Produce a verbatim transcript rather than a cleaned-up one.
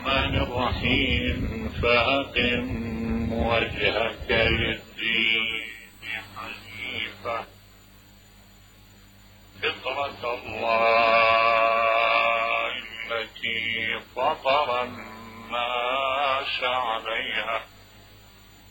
الرحمن الرحيم فأقم وجهك للدين حنيفا فطرة الله التي فطر الناس عليها